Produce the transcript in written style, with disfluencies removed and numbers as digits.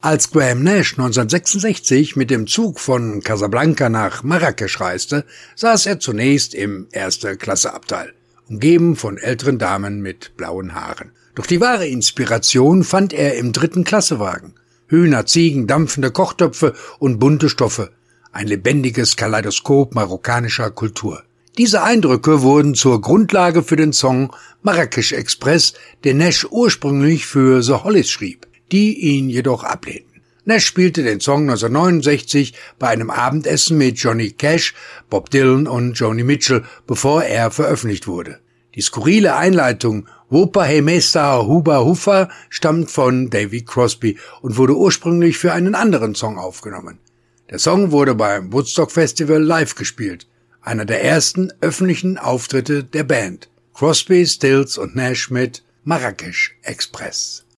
Als Graham Nash 1966 mit dem Zug von Casablanca nach Marrakesch reiste, saß er zunächst im Erste-Klasse-Abteil, umgeben von älteren Damen mit blauen Haaren. Doch die wahre Inspiration fand er im 3. Klassewagen. Hühner, Ziegen, dampfende Kochtöpfe und bunte Stoffe. Ein lebendiges Kaleidoskop marokkanischer Kultur. Diese Eindrücke wurden zur Grundlage für den Song Marrakesch Express, den Nash ursprünglich für The Hollies schrieb, die ihn jedoch ablehnten. Nash spielte den Song 1969 bei einem Abendessen mit Johnny Cash, Bob Dylan und Joni Mitchell, bevor er veröffentlicht wurde. Die skurrile Einleitung Wopa Hey Mesta Huba Hufa stammt von Davy Crosby und wurde ursprünglich für einen anderen Song aufgenommen. Der Song wurde beim Woodstock Festival live gespielt, einer der ersten öffentlichen Auftritte der Band. Crosby, Stills und Nash mit Marrakesch Express.